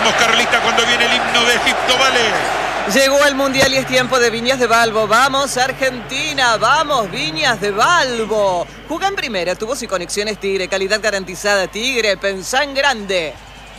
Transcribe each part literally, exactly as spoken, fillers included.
Vamos, Carlita, cuando viene el himno de Egipto, vale. Llegó el Mundial y es tiempo de Viñas de Balbo. Vamos, Argentina, vamos, Viñas de Balbo. Juega en primera, tubos y conexiones Tigre, calidad garantizada Tigre, pensá en grande.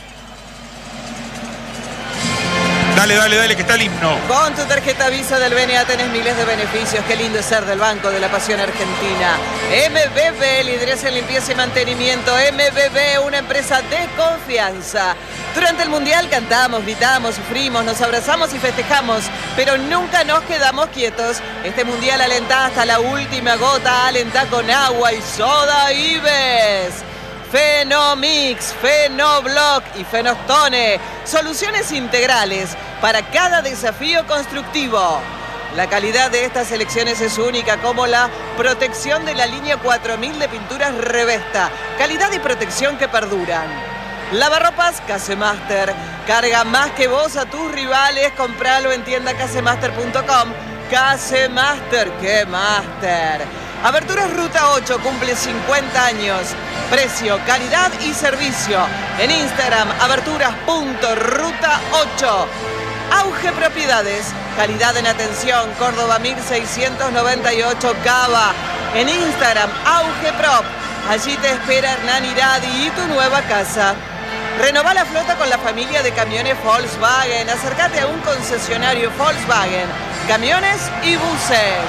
Dale, dale, dale, que está el himno. Con tu tarjeta Visa del B N A tenés miles de beneficios. Qué lindo es ser del Banco de la Pasión Argentina. M B B, líderes en limpieza y mantenimiento. M B B, una empresa de confianza. Durante el Mundial cantamos, gritamos, sufrimos, nos abrazamos y festejamos, pero nunca nos quedamos quietos. Este Mundial alentá hasta la última gota, alentá con agua y soda Ives. Fenomix, Fenoblock y Fenostone. Soluciones integrales para cada desafío constructivo. La calidad de estas selecciones es única, como la protección de la línea cuatro mil de pinturas Revesta. Calidad y protección que perduran. Lavarropas Casemaster. Carga más que vos a tus rivales. Compralo en tienda casemaster punto com. Casemaster, ¡qué master! Aberturas Ruta ocho cumple cincuenta años. Precio, calidad y servicio. En Instagram, aberturas punto ruta ocho. Auge Propiedades. Calidad en atención. Córdoba mil seiscientos noventa y ocho Cava. En Instagram, Auge Prop. Allí te espera Hernán Iradi y tu nueva casa. Renová la flota con la familia de camiones Volkswagen. Acércate a un concesionario Volkswagen. Camiones y buses.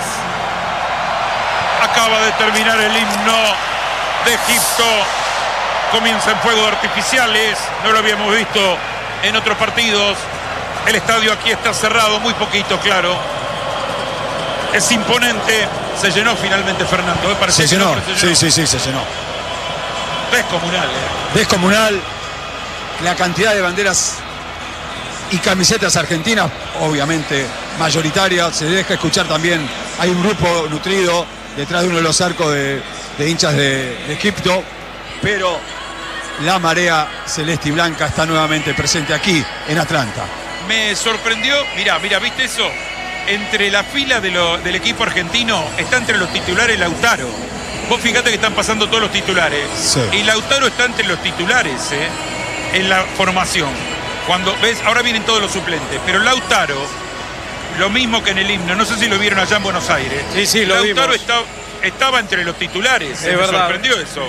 Acaba de terminar el himno de Egipto. Comienzan fuegos artificiales. No lo habíamos visto en otros partidos. El estadio aquí está cerrado, muy poquito, claro. Es imponente. Se llenó finalmente, Fernando. ¿eh? Se llenó. No, se llenó. Sí, sí, sí, se llenó. Descomunal. ¿eh? Descomunal. La cantidad de banderas y camisetas argentinas, obviamente mayoritarias. Se deja escuchar también. Hay un grupo nutrido detrás de uno de los arcos de, de hinchas de, de Egipto, pero la marea celeste y blanca está nuevamente presente aquí en Atlanta. Me sorprendió, mirá, mirá, ¿viste eso? Entre la fila de lo, del equipo argentino está entre los titulares Lautaro. Vos fíjate que están pasando todos los titulares. Sí. Y Lautaro está entre los titulares, ¿eh? En la formación. Cuando ves, ahora vienen todos los suplentes, pero Lautaro, lo mismo que en el himno, no sé si lo vieron allá en Buenos Aires. Sí, sí, lo Lautaro vimos. Está, estaba entre los titulares, ¿eh? Me verdad. sorprendió eso.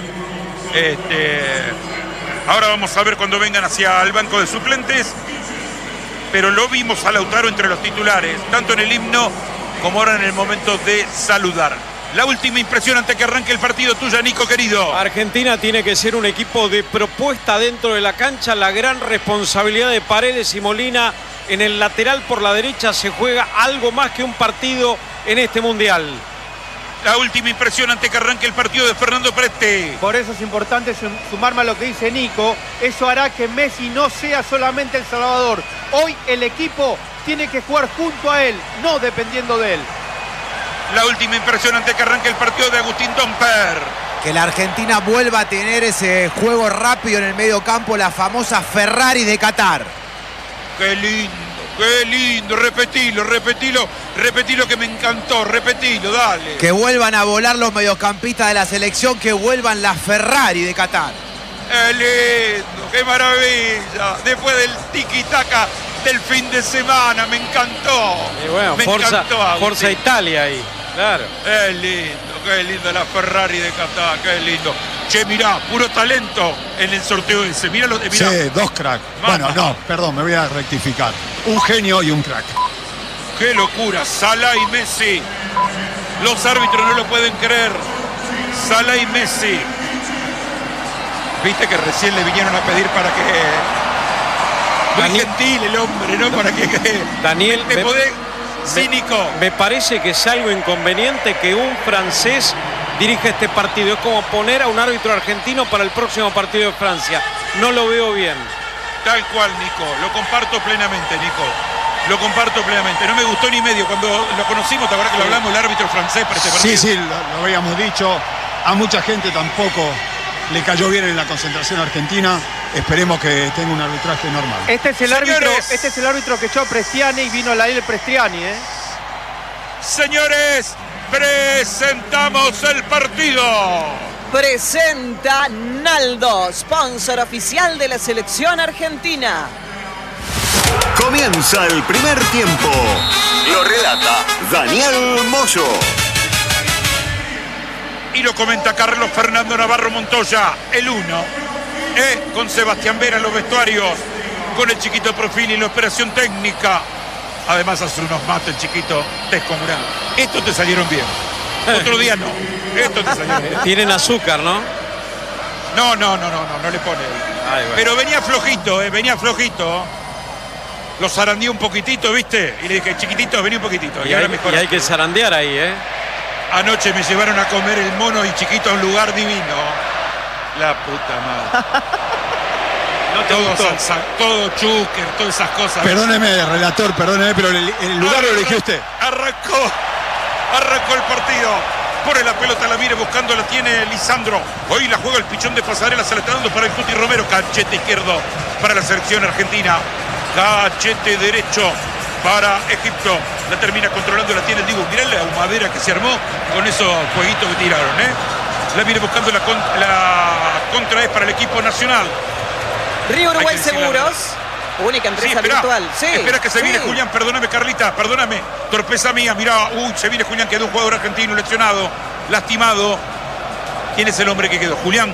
Este, ahora vamos a ver cuando vengan hacia el banco de suplentes, pero lo vimos a Lautaro entre los titulares, tanto en el himno como ahora en el momento de saludar. La última impresión antes que arranque el partido tuya, Nico, querido. Argentina tiene que ser un equipo de propuesta dentro de la cancha. La gran responsabilidad de Paredes y Molina en el lateral por la derecha. Se juega algo más que un partido en este Mundial. La última impresión antes que arranque el partido de Fernando Preste. Por eso es importante sumarme a lo que dice Nico. Eso hará que Messi no sea solamente el salvador. Hoy el equipo tiene que jugar junto a él, no dependiendo de él. La última impresión antes que arranque el partido de Agustín Domper. Que la Argentina vuelva a tener ese juego rápido en el medio campo, la famosa Ferrari de Qatar. Qué lindo, qué lindo. Repetilo, repetilo, repetilo que me encantó. Repetilo, dale. Que vuelvan a volar los mediocampistas de la selección, que vuelvan la Ferrari de Qatar. Qué lindo, qué maravilla. Después del tiki-taka del fin de semana, me encantó. Y bueno, me Forza, encantó, Forza Italia ahí, claro. Qué lindo, qué lindo la Ferrari de Qatar, qué lindo. Che, mirá, puro talento en el sorteo ese. Mirá lo de mirá. Sí, dos cracks. Bueno, no, perdón, me voy a rectificar. Un genio y un crack. Qué locura, Salah y Messi. Los árbitros no lo pueden creer. Salah y Messi. Viste que recién le vinieron a pedir para que... Muy Daniel, gentil el hombre, ¿no? Para que... Daniel, te me, podés... Cínico. Me parece que es algo inconveniente que un francés dirija este partido. Es como poner a un árbitro argentino para el próximo partido de Francia. No lo veo bien. Tal cual, Nico. Lo comparto plenamente, Nico. Lo comparto plenamente. No me gustó ni medio. Cuando lo conocimos, ¿te acuerdas que lo hablamos? El árbitro francés para este partido. Sí, sí, lo, lo habíamos dicho. A mucha gente tampoco le cayó bien en la concentración argentina. Esperemos que tenga un arbitraje normal. Este es el Señores. árbitro, este es el árbitro que echó a Prestiani y vino la ley de Prestiani, ¿eh? Señores, presentamos el partido. presenta Naldo, sponsor oficial de la selección argentina. Comienza el primer tiempo. Lo relata Daniel Moyo. Y lo comenta Carlos Fernando Navarro Montoya, el uno. Eh, con Sebastián Vera en los vestuarios, con el chiquito Profili en la operación técnica. Además hace unos mates el chiquito descomunal. Estos te salieron bien. Otro día no. Estos te salieron bien. Tienen azúcar, ¿no? No, no, no, no, no, no le pone. Ay, bueno. Pero venía flojito, eh, venía flojito. Lo zarandeé un poquitito, ¿viste? Y le dije, chiquitito, vení un poquitito. Y, Y, ahora hay, mejor. y hay que zarandear ahí, ¿eh? Anoche me llevaron a comer el mono y chiquito a un lugar divino. La puta madre. No te Todo gustó. salsa, todo chúquer, todas esas cosas. Perdóneme, relator, perdóneme, pero el, el lugar lo eligió usted. Arrancó, arrancó el partido. Pone la pelota, la viene buscando, la tiene Lisandro. Hoy la juega el pichón de Pasarela, se la está dando para el Cuti Romero. Cachete izquierdo para la selección argentina. Cachete derecho para Egipto. La termina controlando, la tiene el Dibu. Mirá la humadera que se armó con esos jueguitos que tiraron, ¿eh? La viene buscando, la, con, la contra es para el equipo nacional. Río Uruguay Hay que decir la Seguros, única empresa Sí, espera, virtual. Sí, espera que se sí. viene Julián, perdóname Carlita, perdóname, torpeza mía, mirá, uy, se viene Julián, quedó un jugador argentino lesionado, lastimado. ¿Quién es el hombre que quedó? Julián,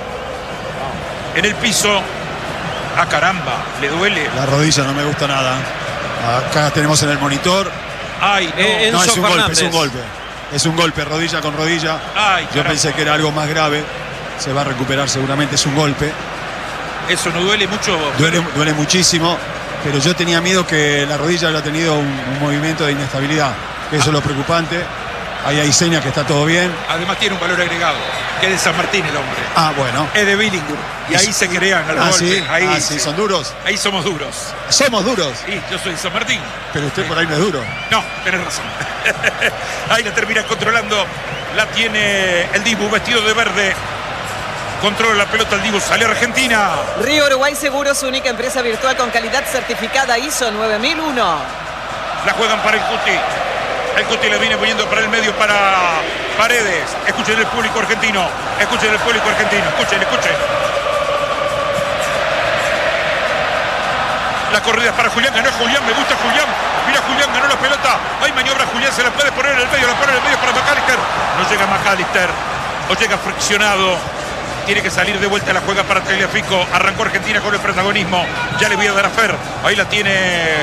en el piso. Ah, caramba, le duele. La rodilla no me gusta nada. Acá tenemos en el monitor. Ay, no. Eh, No, Enzo es un golpe, Fernández. es un golpe. Es un golpe, rodilla con rodilla. Ay, Yo caramba. pensé que era algo más grave. Se va a recuperar seguramente, es un golpe. Eso no duele mucho. Duele, duele muchísimo, pero yo tenía miedo que la rodilla haya tenido un, un movimiento de inestabilidad. Que eso es lo preocupante. Ahí hay señas que está todo bien. Además tiene un valor agregado, que es de San Martín el hombre. Ah, bueno. Es de Billingham. Y ahí se crean los Ah, golpes. sí, Ahí, ah, sí, son duros. ahí somos duros. Somos duros, Y yo soy de San Martín. pero usted por ahí no es duro. No, tenés razón. Ahí la termina controlando. La tiene el Dibu vestido de verde. Controla la pelota el Dibu. Sale Argentina. Río Uruguay Seguros, única empresa virtual con calidad certificada I S O nueve mil uno. La juegan para el Cuti. El Cuti la viene poniendo para el medio para Paredes. Escuchen el público argentino. Escuchen el público argentino. Escuchen, escuchen. La corrida es para Julián. Ganó Julián. Me gusta Julián. Mira Julián, ganó la pelota. Hay maniobra Julián. Se la puede poner en el medio. La pone en el medio para McAllister. No llega McAllister. O llega friccionado. Tiene que salir de vuelta, la juega para Tagliafico. Arrancó Argentina con el protagonismo. Ya le voy a dar a Fer. Ahí la tiene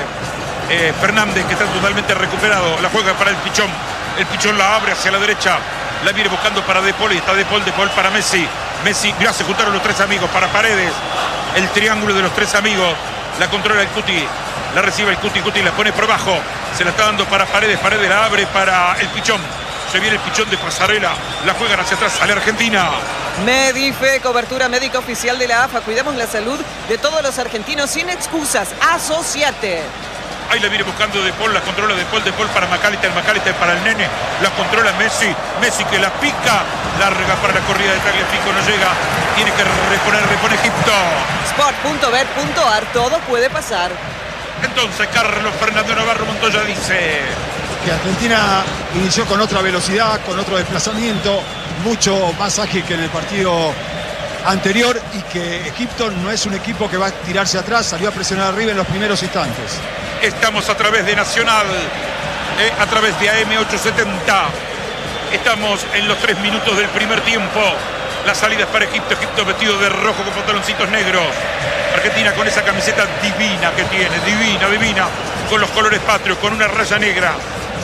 eh, Fernández, que está totalmente recuperado. La juega para el Pichón. El Pichón la abre hacia la derecha. La viene buscando para De Paul. Y está De Paul, De Paul para Messi. Messi, mirá, se juntaron los tres amigos para Paredes. El triángulo de los tres amigos. La controla el Cuti. La recibe el Cuti. Cuti la pone por abajo. Se la está dando para Paredes. Paredes la abre para el Pichón. Se viene el Pichón de Pasarela. La juegan hacia atrás. Sale Argentina. Medife, cobertura médica oficial de la A F A. Cuidamos la salud de todos los argentinos sin excusas. Asociate. Ahí la viene buscando De Paul, la controla De Paul, De Paul para McAllister, McAllister para el Nene, la controla Messi, Messi que la pica, larga para la corrida de Tagliafico, no llega, tiene que reponer, repone Egipto. sport punto bet punto ar, todo puede pasar. Entonces Carlos Fernando Navarro Montoya dice: Que Argentina inició con otra velocidad, con otro desplazamiento, mucho más ágil que en el partido anterior, y que Egipto no es un equipo que va a tirarse atrás, salió a presionar arriba en los primeros instantes. estamos a través de Nacional, eh, a través de A M ochocientos setenta. Estamos en los tres minutos del primer tiempo. La salida es para Egipto, Egipto vestido de rojo con pantaloncitos negros. Argentina con esa camiseta divina que tiene, divina, divina, con los colores patrios, con una raya negra.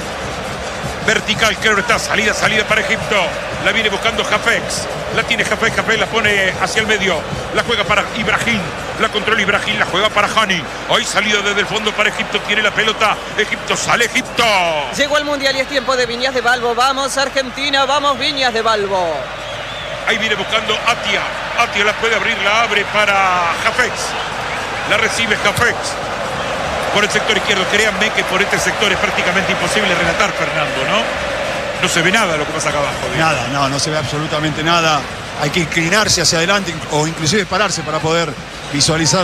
Vertical, claro está, salida, salida para Egipto. La viene buscando Jafex. La tiene Jafex, Jafex la pone hacia el medio. La juega para Ibrahim. La controla Ibrahim, la juega para Hani. Hoy salida desde el fondo para Egipto. Tiene la pelota. Egipto, sale Egipto. Llegó el Mundial y es tiempo de Viñas de Balbo. Vamos Argentina, vamos Viñas de Balbo. Ahí viene buscando Atia. Atia la puede abrir, la abre para Jafex. La recibe Jafex. Por el sector izquierdo, créanme que por este sector es prácticamente imposible relatar, Fernando, ¿no? No se ve nada lo que pasa acá abajo. ¿Bien? Nada, no, no se ve absolutamente nada. Hay que inclinarse hacia adelante o inclusive pararse para poder visualizar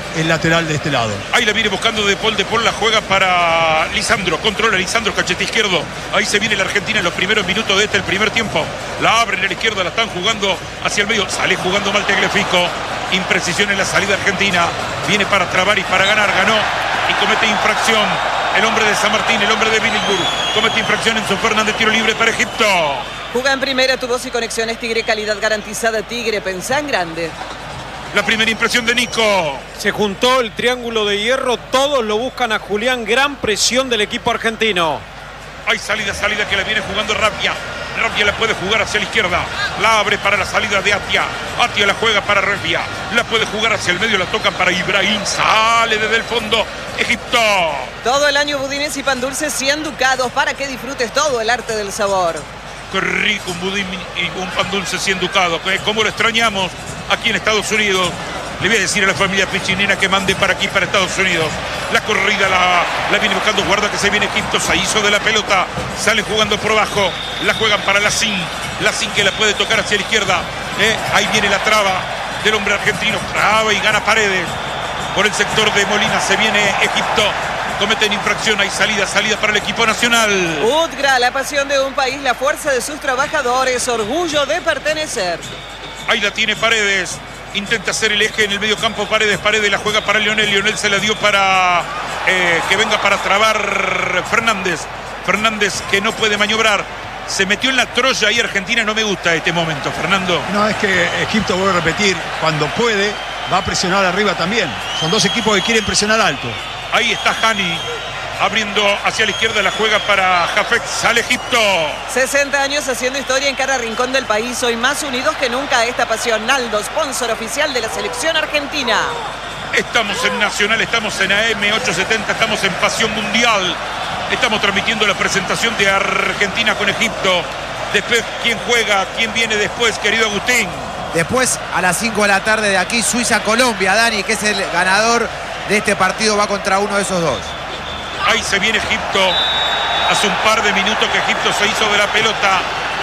el lateral de este lado. Ahí la viene buscando De Paul, De Paul la juega para Lisandro, controla Lisandro, cachete izquierdo. Ahí se viene la Argentina en los primeros minutos de este, el primer tiempo. La abren a la izquierda, la están jugando hacia el medio. Sale jugando mal Tagliafico. Imprecisión en la salida argentina. Viene para trabar y para ganar, ganó y comete infracción. El hombre de San Martín, el hombre de Billinghurst, comete infracción en su Fernández, tiro libre para Egipto. Juega en primera, tu voz y conexiones Tigre, calidad garantizada Tigre, pensá en grande. La primera impresión de Nico. Se juntó el triángulo de hierro, todos lo buscan a Julián, gran presión del equipo argentino. Hay salida, salida que la viene jugando Rabia. Rabia la puede jugar hacia la izquierda. La abre para la salida de Atia. Atia la juega para Rabia. La puede jugar hacia el medio, la tocan para Ibrahim. Sale desde el fondo Egipto. Todo el año budines y pan dulces cien ducados para que disfrutes todo el arte del sabor. Qué rico un budín y un pan dulce cien ducados. Cómo lo extrañamos aquí en Estados Unidos. Le voy a decir a la familia Pichinena que mande para aquí, para Estados Unidos. La corrida la, la viene buscando. Guarda que se viene Egipto. Se hizo de la pelota. Sale jugando por abajo. La juegan para Lacín. Lacín que la puede tocar hacia la izquierda. ¿Eh? Ahí viene la traba del hombre argentino. Traba y gana Paredes. Por el sector de Molina se viene Egipto. Cometen infracción. Hay salida, salida para el equipo nacional. Udgra, la pasión de un país, la fuerza de sus trabajadores, orgullo de pertenecer. Ahí la tiene Paredes. Intenta hacer el eje en el medio campo. Paredes, Paredes la juega para Lionel. Lionel se la dio para eh, que venga para trabar Fernández. Fernández que no puede maniobrar. Se metió en la Troya y Argentina no me gusta este momento, Fernando. No, es que Egipto, voy a repetir, cuando puede, va a presionar arriba también. Son dos equipos que quieren presionar alto. Ahí está Hani. Abriendo hacia la izquierda, la juega para Jafet. Sale Egipto. sesenta años haciendo historia en cada rincón del país. Hoy más unidos que nunca esta pasión. Naldo, sponsor oficial de la selección argentina. Estamos en Nacional, estamos en A M ochocientos setenta, estamos en Pasión Mundial. Estamos transmitiendo la presentación de Argentina con Egipto. Después, ¿quién juega? ¿Quién viene después, querido Agustín? Después, a las cinco de la tarde de aquí, Suiza-Colombia. Dani, que es el ganador de este partido, va contra uno de esos dos. Ahí se viene Egipto. Hace un par de minutos que Egipto se hizo de la pelota.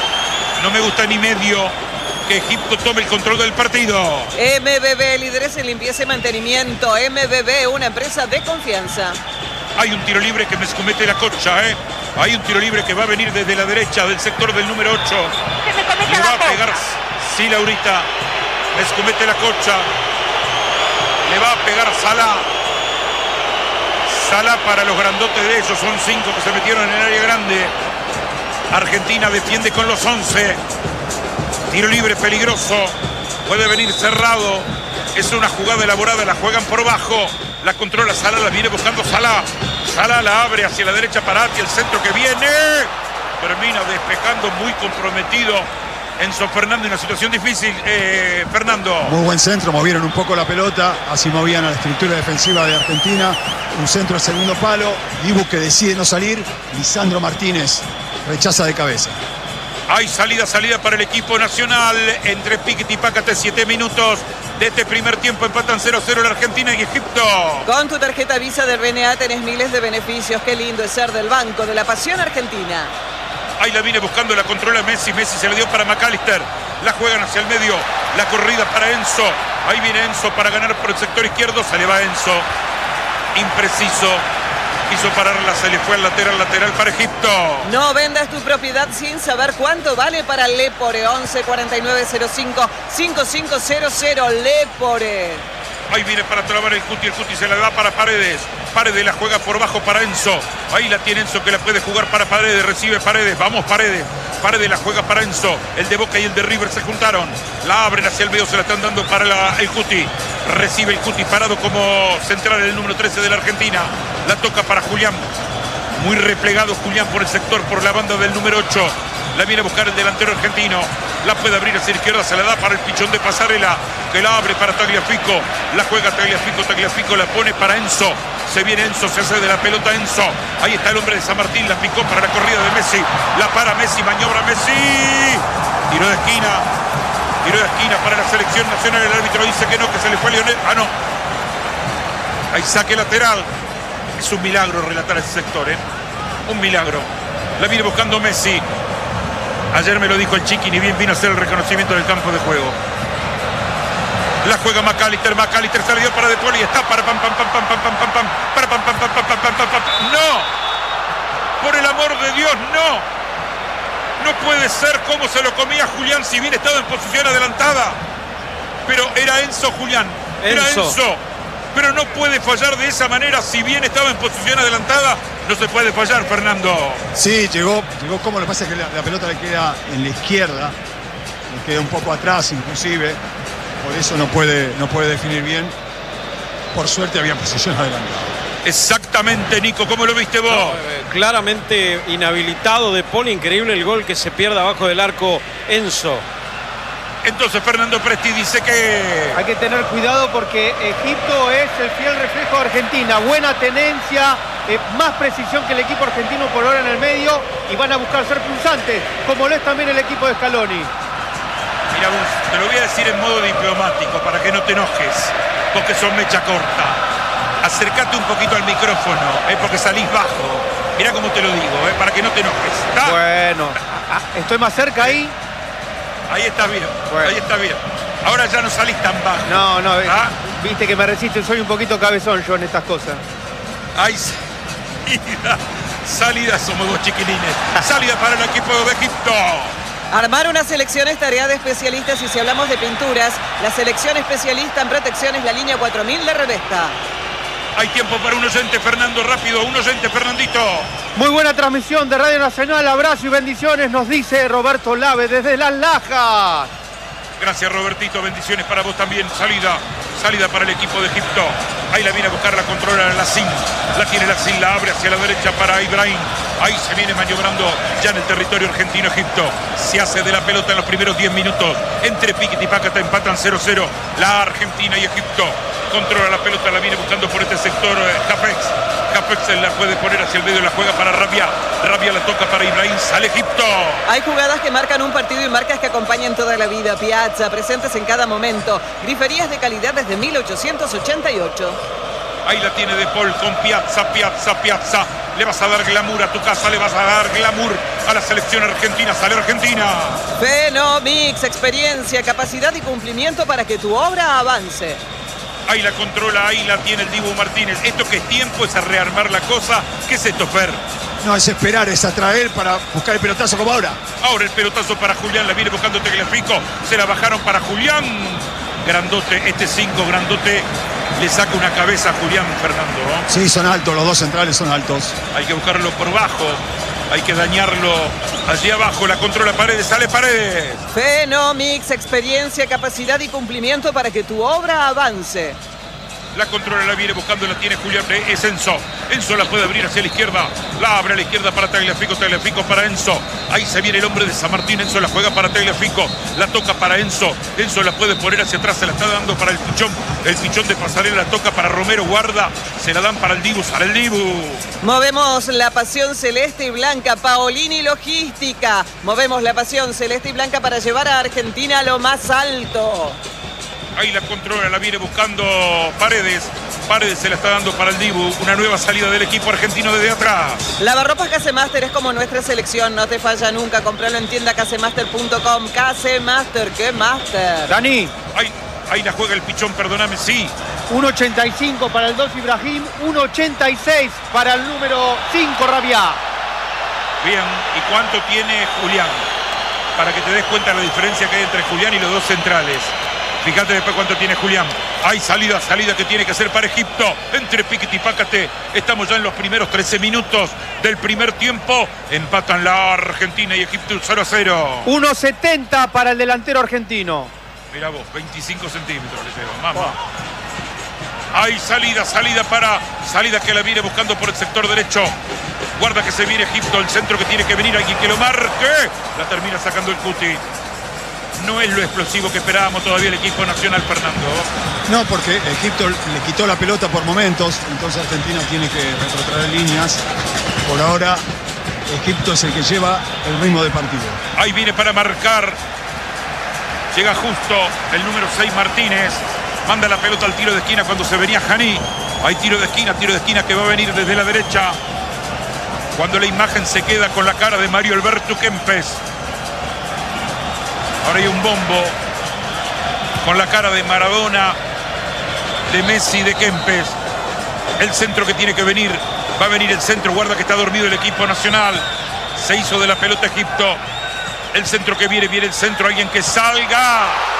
No me gusta ni medio que Egipto tome el control del partido. M B B, líderes en limpieza y mantenimiento. M B B, una empresa de confianza. Hay un tiro libre que me comete la Cocha, ¿eh? Hay un tiro libre que va a venir desde la derecha del sector del número ocho. Le va a pegar, sí, Laurita. Me comete la Cocha. Le va a pegar Salah. Salah para los grandotes de ellos. Son cinco que se metieron en el área grande. Argentina defiende con los once. Tiro libre peligroso. Puede venir cerrado. Es una jugada elaborada. La juegan por bajo. La controla Salah. La viene buscando Salah. Salah la abre hacia la derecha para Ati. El centro que viene. Termina despejando, muy comprometido Enzo Fernández, una situación difícil. eh, Fernando. Muy buen centro, movieron un poco la pelota, así movían a la estructura defensiva de Argentina. Un centro al segundo palo, Dibu que decide no salir, Lisandro Martínez rechaza de cabeza. Hay salida, salida para el equipo nacional entre Piquet y Pácate. Siete minutos de este primer tiempo. Empatan cero cero la Argentina y Egipto. Con tu tarjeta Visa del B N A tenés miles de beneficios. Qué lindo es ser del Banco de la Pasión Argentina. Ahí la viene buscando, la controla Messi. Messi se la dio para McAllister. La juegan hacia el medio. La corrida para Enzo. Ahí viene Enzo para ganar por el sector izquierdo. Se le va Enzo. Impreciso. Quiso pararla, se le fue al lateral, lateral para Egipto. No vendas tu propiedad sin saber cuánto vale para Lepore. once cuarenta y nueve cero cinco cincuenta y cinco cero cero. Lepore. Ahí viene para trabar el Cuti, el Cuti se la da para Paredes. Paredes la juega por bajo para Enzo. Ahí la tiene Enzo que la puede jugar para Paredes. Recibe Paredes, vamos Paredes. Paredes la juega para Enzo. El de Boca y el de River se juntaron. La abren hacia el medio, se la están dando para la, el Cuti. Recibe el Cuti parado como central el número trece de la Argentina. La toca para Julián. Muy replegado Julián por el sector, por la banda del número ocho. La viene a buscar el delantero argentino. La puede abrir hacia la izquierda, se la da para el pichón de Pasarela, que la abre para Tagliafico. La juega Tagliafico, Tagliafico la pone para Enzo. Se viene Enzo, se hace de la pelota Enzo. Ahí está el hombre de San Martín, la picó para la corrida de Messi. La para Messi, maniobra Messi. Tiro de esquina. Tiro de esquina para la selección nacional. El árbitro dice que no, que se le fue a Lionel. Ah, no. Hay saque lateral. Es un milagro relatar ese sector, ¿eh? Un milagro. La viene buscando Messi. Ayer me lo dijo el Chiqui, ni bien vino a hacer el reconocimiento del campo de juego. La juega McAllister. McAllister salió para De Paul y está para pam pam pam pam pam pam pam pam para pam pam pam pam pam pam pam pam. No. Por el amor de Dios, no. No puede ser como se lo comía Julián si bien estaba en posición adelantada. Pero era Enzo Julián. Era Enzo. Enzo. Pero no puede fallar de esa manera si bien estaba en posición adelantada. No se puede fallar, Fernando. Sí, llegó, llegó como lo que pasa es que la, la pelota le queda en la izquierda. Le queda un poco atrás inclusive. Por eso no puede, no puede definir bien. Por suerte había posición adelantada. Exactamente, Nico. ¿Cómo lo viste vos? No, eh, claramente inhabilitado De Paul. Increíble el gol que se pierde abajo del arco Enzo. Entonces Fernando Presti dice que... Hay que tener cuidado porque Egipto es el fiel reflejo de Argentina. Buena tenencia, eh, más precisión que el equipo argentino por ahora en el medio y van a buscar ser punzantes, como lo es también el equipo de Scaloni. Mira vos, te lo voy a decir en modo diplomático para que no te enojes, porque son mecha corta. Acércate un poquito al micrófono, eh, porque salís bajo. Mirá cómo te lo digo, eh, para que no te enojes. ¿Está? Bueno, estoy más cerca ahí. Ahí está bien, Bueno. ahí está bien. Ahora ya no salís tan bajo. No, no, ¿Ah? viste que me resisten, soy un poquito cabezón yo en estas cosas. Hay salida, salida somos dos chiquilines. Salida para el equipo de Egipto. Armar una selección es tarea de especialistas y si hablamos de pinturas, la selección especialista en protección es la línea cuatro mil de Revesta. Hay tiempo para un oyente, Fernando, rápido, un oyente, Fernandito. Muy buena transmisión de Radio Nacional, abrazo y bendiciones, nos dice Roberto Lave desde Las Lajas. Gracias, Robertito, bendiciones para vos también. Salida, salida para el equipo de Egipto. Ahí la viene a buscar, la controla la Sin. La tiene la Sin, la abre hacia la derecha para Ibrahim. Ahí se viene maniobrando ya en el territorio argentino Egipto. Se hace de la pelota en los primeros diez minutos. Entre Piquet y Pácata empatan cero cero. La Argentina y Egipto. Controla la pelota, la viene buscando por este sector eh, Capex. Capex la puede poner hacia el medio, la juega para Rabia. Rabia la toca para Ibrahim, sale Egipto. Hay jugadas que marcan un partido y marcas que acompañan toda la vida. Piazza, presentes en cada momento. Griferías de calidad desde mil ochocientos ochenta y ocho. Ahí la tiene De Paul con Piazza, Piazza, Piazza. Le vas a dar glamour a tu casa, le vas a dar glamour a la selección argentina. Sale Argentina. Fenomix, experiencia, capacidad y cumplimiento para que tu obra avance. Ahí la controla, ahí la tiene el Dibu Martínez. Esto que es tiempo es a rearmar la cosa. ¿Qué es esto, Fer? No, es esperar, es atraer para buscar el pelotazo como ahora. Ahora el pelotazo para Julián, la viene buscando Tagliafico. Se la bajaron para Julián. Grandote, este cinco grandote. Le saca una cabeza a Julián, Fernando. Sí, son altos, los dos centrales son altos. Hay que buscarlo por bajo. Hay que dañarlo allí abajo. La controla Paredes, sale Paredes. Fenomix, experiencia, capacidad y cumplimiento para que tu obra avance. La controla, la viene buscando, la tiene Julián. Es Enzo. Enzo la puede abrir hacia la izquierda. La abre a la izquierda para Tagliafico. Tagliafico para Enzo. Ahí se viene el hombre de San Martín. Enzo la juega para Tagliafico. La toca para Enzo. Enzo la puede poner hacia atrás. Se la está dando para el Pichón. El Pichón de Pasarela la toca para Romero. Guarda. Se la dan para el Dibu. Sale el Dibu. Movemos la pasión celeste y blanca. Paolini Logística. Movemos la pasión celeste y blanca para llevar a Argentina a lo más alto. Ahí la controla, la viene buscando Paredes. Paredes se la está dando para el Dibu. Una nueva salida del equipo argentino desde atrás. Lavarropas Casemaster es como nuestra selección. No te falla nunca. Compralo en tienda casemaster punto com. Casemaster, ¿qué master? Dani. Ahí, ahí la juega el Pichón, perdóname, sí. uno ochenta y cinco para el dos Ibrahim, uno ochenta y seis para el número cinco Rabia. Bien, ¿y cuánto tiene Julián? Para que te des cuenta de la diferencia que hay entre Julián y los dos centrales. Fíjate después cuánto tiene Julián. Hay salida, salida que tiene que hacer para Egipto. Entre Piquet y Pácate. Estamos ya en los primeros trece minutos del primer tiempo. Empatan la Argentina y Egipto cero a cero. uno setenta para el delantero argentino. Mirá vos, veinticinco centímetros le lleva. Mamá. Hay salida, salida para... Salida que la viene buscando por el sector derecho. Guarda que se viene Egipto. El centro que tiene que venir. Alguien que lo marque. La termina sacando el Cuti. No es lo explosivo que esperábamos todavía el equipo nacional, Fernando. No, porque Egipto le quitó la pelota por momentos, entonces Argentina tiene que retrotraer líneas. Por ahora, Egipto es el que lleva el ritmo del partido. Ahí viene para marcar. Llega justo el número seis, Martínez. Manda la pelota al tiro de esquina cuando se venía Janí. Hay tiro de esquina, tiro de esquina que va a venir desde la derecha. Cuando la imagen se queda con la cara de Mario Alberto Kempes. Ahora hay un bombo con la cara de Maradona, de Messi, de Kempes. El centro que tiene que venir, va a venir el centro, guarda que está dormido el equipo nacional. Se hizo de la pelota Egipto. El centro que viene, viene el centro, alguien que salga.